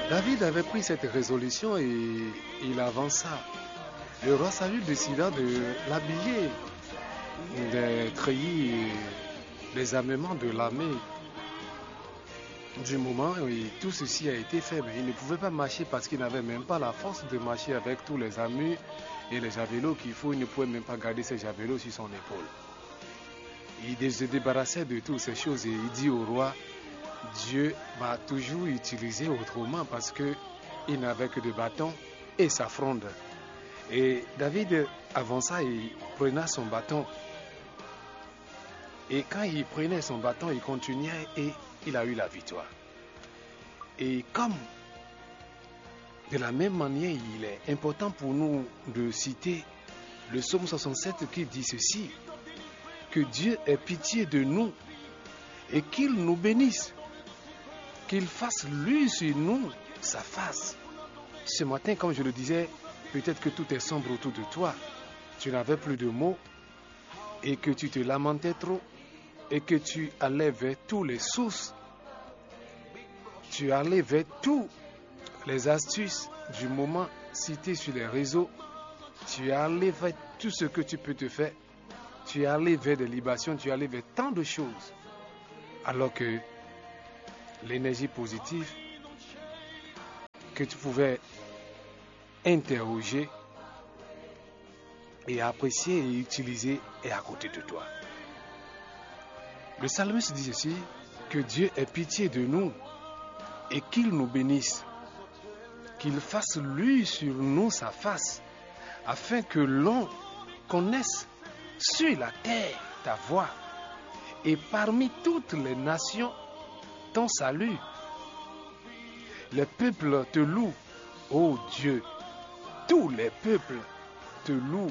David avait pris cette résolution et il avança. Le roi Saül décida de l'habiller, des treillis et des armements de l'armée. Du moment où tout ceci a été fait, mais il ne pouvait pas marcher parce qu'il n'avait même pas la force de marcher avec tous les armures et les javelots qu'il faut. Il ne pouvait même pas garder ses javelots sur son épaule. Il se débarrassait de toutes ces choses et il dit au roi, Dieu m'a toujours utilisé autrement parce qu'il n'avait que des bâtons et sa fronde. Et David avança et prenait son bâton. Et quand il prenait son bâton, il continuait et il a eu la victoire. Et comme de la même manière, il est important pour nous de citer le psaume 67 qui dit ceci, que Dieu ait pitié de nous et qu'il nous bénisse, qu'il fasse lui sur nous sa face. Ce matin, comme je le disais, peut-être que tout est sombre autour de toi, tu n'avais plus de mots et que tu te lamentais trop et que tu allais vers tous les sources, tu allais vers tous les astuces du moment citées sur les réseaux, tu allais vers tout ce que tu peux te faire, tu allais vers des libations, tu allais vers tant de choses, alors que l'énergie positive que tu pouvais interroger et apprécier et utiliser est à côté de toi. Le psalmiste dit ceci, que Dieu ait pitié de nous et qu'il nous bénisse, qu'il fasse lui sur nous sa face, afin que l'on connaisse sur la terre ta voix et parmi toutes les nations ton salut. Les peuples te louent, ô Dieu, tous les peuples te louent.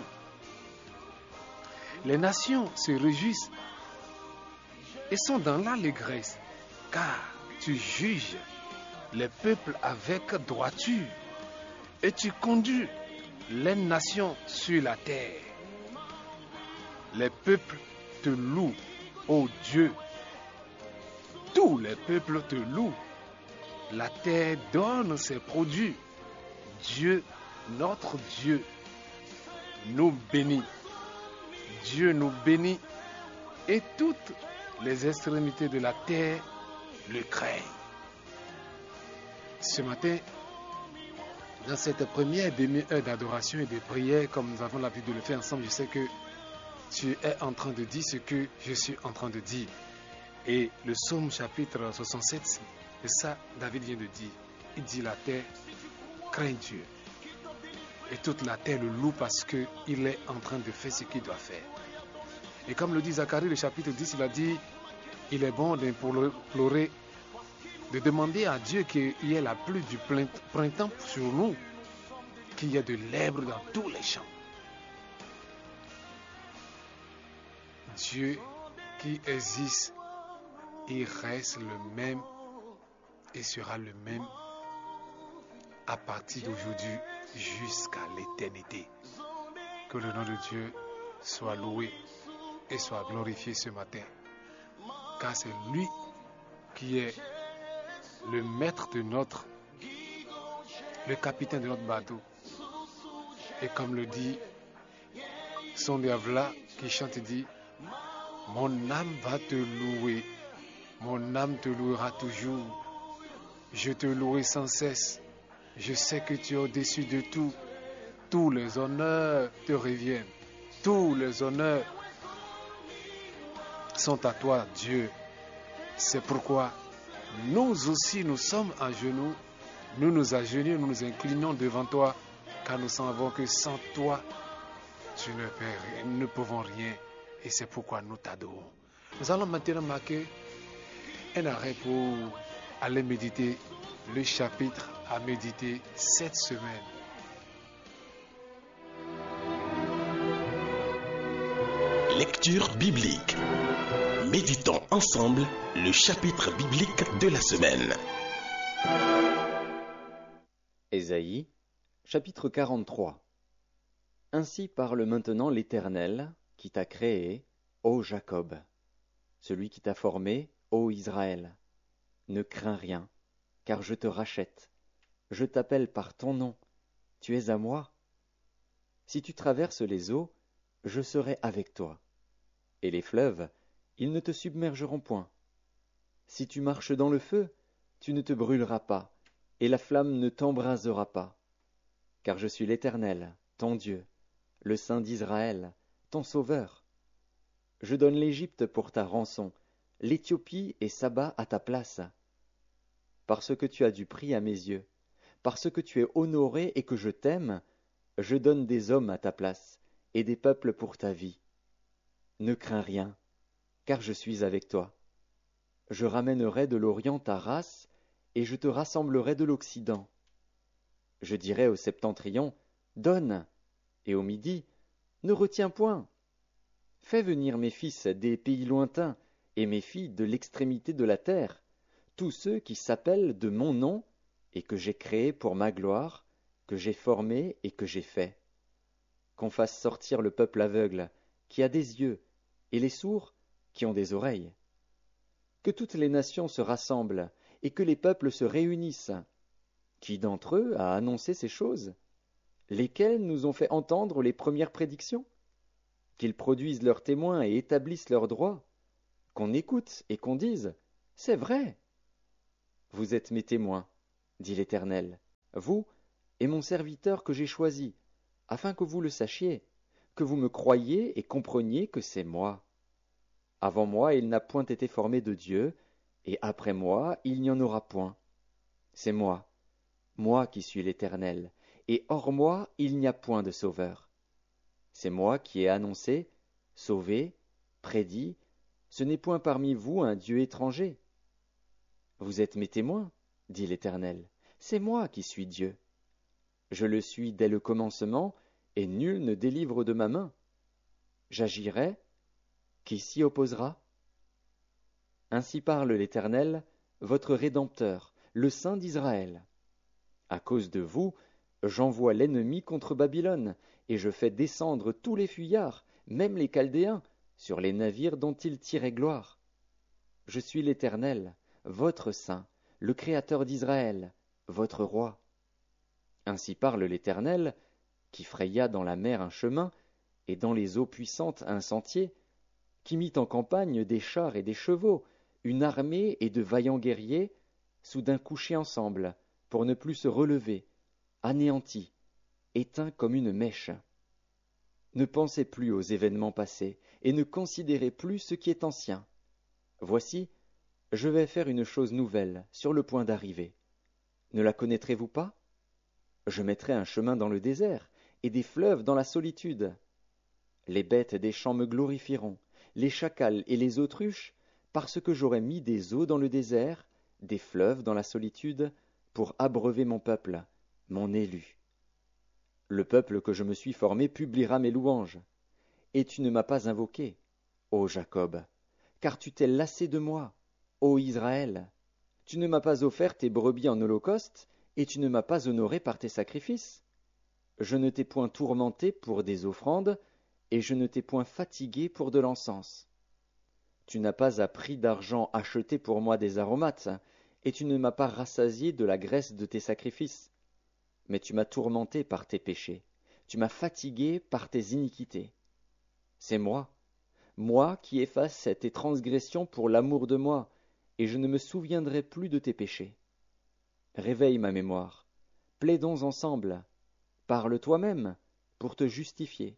Les nations se réjouissent et sont dans l'allégresse, car tu juges les peuples avec droiture et tu conduis les nations sur la terre. Les peuples te louent, ô Dieu. Tous les peuples te louent. La terre donne ses produits. Dieu, notre Dieu, nous bénit. Dieu nous bénit et toutes les extrémités de la terre le craignent. Ce matin, dans cette première demi-heure d'adoration et de prière, comme nous avons l'habitude de le faire ensemble, je sais que tu es en train de dire ce que je suis en train de dire. Et le psaume chapitre 67, c'est ça David vient de dire. Il dit la terre craint Dieu. Et toute la terre le loue parce qu'il est en train de faire ce qu'il doit faire. Et comme le dit Zacharie, le chapitre 10, il a dit, il est bon d'implorer, de demander à Dieu qu'il y ait la pluie du printemps sur nous, qu'il y ait de l'herbe dans tous les champs. Dieu qui existe, il reste le même et sera le même à partir d'aujourd'hui jusqu'à l'éternité. Que le nom de Dieu soit loué et soit glorifié ce matin, car c'est lui qui est le maître de le capitaine de notre bateau. Et comme le dit Sonia Vla qui chante, dit, mon âme va te louer, mon âme te louera toujours, je te louerai sans cesse, je sais que tu es au-dessus de tout, tous les honneurs te reviennent, tous les honneurs sont à toi, Dieu. C'est pourquoi nous aussi nous sommes à genoux, nous nous agenouillons, nous nous inclinons devant toi, car nous savons que sans toi, tu ne peux rien, nous ne pouvons rien, et c'est pourquoi nous t'adorons. Nous allons maintenant marquer un arrêt pour aller méditer le chapitre à méditer cette semaine. Lecture biblique. Méditons ensemble le chapitre biblique de la semaine. Ésaïe, chapitre 43. Ainsi parle maintenant l'Éternel, qui t'a créé, ô Jacob, celui qui t'a formé, ô Israël. Ne crains rien, car je te rachète. je t'appelle par ton nom, tu es à moi. Si tu traverses les eaux, je serai avec toi. Et les fleuves, ils ne te submergeront point. Si tu marches dans le feu, tu ne te brûleras pas, et la flamme ne t'embrasera pas. Car je suis l'Éternel, ton Dieu, le Saint d'Israël, ton Sauveur. Je donne l'Égypte pour ta rançon, l'Éthiopie et Saba à ta place. Parce que tu as du prix à mes yeux, parce que tu es honoré et que je t'aime, je donne des hommes à ta place, et des peuples pour ta vie. Ne crains rien, car je suis avec toi. Je ramènerai de l'Orient ta race, et je te rassemblerai de l'Occident. Je dirai au septentrion, donne, et au midi, ne retiens point. Fais venir mes fils des pays lointains, et mes filles de l'extrémité de la terre, tous ceux qui s'appellent de mon nom, et que j'ai créés pour ma gloire, que j'ai formés et que j'ai faits. Qu'on fasse sortir le peuple aveugle, qui a des yeux, et les sourds, qui ont des oreilles. Que toutes les nations se rassemblent, et que les peuples se réunissent. Qui d'entre eux a annoncé ces choses? Lesquels nous ont fait entendre les premières prédictions? Qu'ils produisent leurs témoins et établissent leurs droits. Qu'on écoute et qu'on dise, c'est vrai. Vous êtes mes témoins, dit l'Éternel, vous et mon serviteur que j'ai choisi, afin que vous le sachiez, que vous me croyiez et compreniez que c'est moi. Avant moi, il n'a point été formé de Dieu, et après moi, il n'y en aura point. C'est moi qui suis l'Éternel, et hors moi, il n'y a point de sauveur. C'est moi qui ai annoncé, sauvé, prédit, ce n'est point parmi vous un Dieu étranger. Vous êtes mes témoins, dit l'Éternel, c'est moi qui suis Dieu. Je le suis dès le commencement, et nul ne délivre de ma main. J'agirai, qui s'y opposera? Ainsi parle l'Éternel, votre Rédempteur, le Saint d'Israël. À cause de vous, j'envoie l'ennemi contre Babylone, et je fais descendre tous les fuyards, même les Chaldéens, sur les navires dont ils tiraient gloire. Je suis l'Éternel, votre Saint, le Créateur d'Israël, votre Roi. Ainsi parle l'Éternel, qui fraya dans la mer un chemin, et dans les eaux puissantes un sentier, qui mit en campagne des chars et des chevaux, une armée et de vaillants guerriers, soudain couchés ensemble, pour ne plus se relever, anéantis, éteints comme une mèche. Ne pensez plus aux événements passés, et ne considérez plus ce qui est ancien. Voici, je vais faire une chose nouvelle, sur le point d'arriver. Ne la connaîtrez-vous pas? Je mettrai un chemin dans le désert, et des fleuves dans la solitude. Les bêtes des champs me glorifieront, les chacals et les autruches, parce que j'aurai mis des eaux dans le désert, des fleuves dans la solitude, pour abreuver mon peuple, mon élu. Le peuple que je me suis formé publiera mes louanges. Et tu ne m'as pas invoqué, ô Jacob, car tu t'es lassé de moi, ô Israël. Tu ne m'as pas offert tes brebis en holocauste, et tu ne m'as pas honoré par tes sacrifices. Je ne t'ai point tourmenté pour des offrandes, et je ne t'ai point fatigué pour de l'encens. Tu n'as pas à prix d'argent acheté pour moi des aromates, et tu ne m'as pas rassasié de la graisse de tes sacrifices. Mais tu m'as tourmenté par tes péchés, tu m'as fatigué par tes iniquités. C'est moi qui efface tes transgressions pour l'amour de moi, et je ne me souviendrai plus de tes péchés. Réveille ma mémoire, plaidons ensemble, parle toi-même pour te justifier.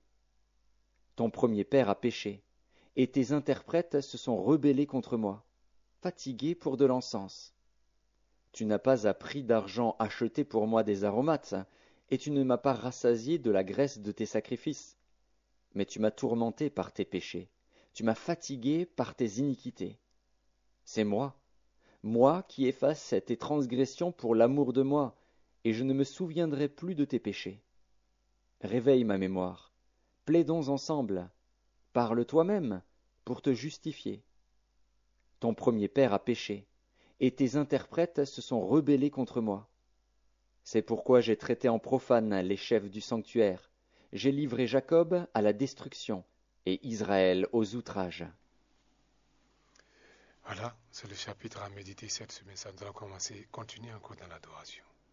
Ton premier père a péché, et tes interprètes se sont rebellés contre moi, fatigués pour de l'encens. Tu n'as pas à prix d'argent acheté pour moi des aromates, et tu ne m'as pas rassasié de la graisse de tes sacrifices. Mais tu m'as tourmenté par tes péchés, tu m'as fatigué par tes iniquités. C'est moi qui efface tes transgressions pour l'amour de moi, et je ne me souviendrai plus de tes péchés. Réveille ma mémoire, plaidons ensemble, parle toi-même pour te justifier. Ton premier père a péché, et tes interprètes se sont rebellés contre moi. C'est pourquoi j'ai traité en profane les chefs du sanctuaire, j'ai livré Jacob à la destruction, et Israël aux outrages. Voilà, c'est le chapitre à méditer cette semaine. Ça nous allons continuer encore dans l'adoration.